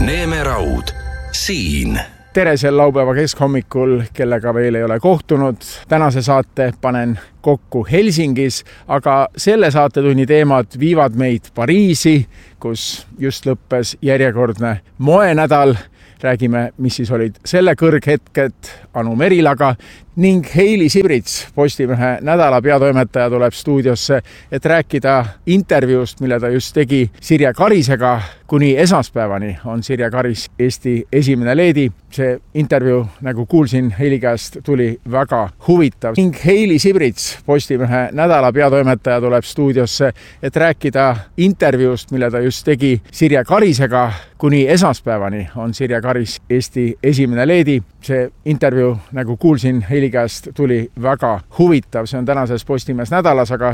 Neeme Raud, siin. Tere sel laupäeva keskhommikul, kellega veel ei ole kohtunud. Tänase saate panen kokku Helsingis, aga selle saatetunni teemad viivad meid Pariisi, kus just lõppes järjekordne moenädal. Räägime, mis siis olid selle kõrghetked Anu Merilaga ning Heili Sibrits, Postimehe nädala peatoimetaja, tuleb stuudiosse, et rääkida intervjuust, mille ta just tegi Sirje Karisega. Kuni esmaspäevani on Sirje Karis Eesti esimene leedi. See intervjuu, nagu kuulsin Heili käest, tuli väga huvitav. Ning Heili Sibrits, Postimehe nädala peatoimetaja, tuleb stuudiosse, et rääkida intervjuust, mille ta just tegi Sirje Karisega. Kuni esmaspäevani on Sirje Karis Eesti esimene leedi. See intervjuu, nagu kuulsin Heili käest, tuli väga huvitav. See on tänases Postimehes nädalas, aga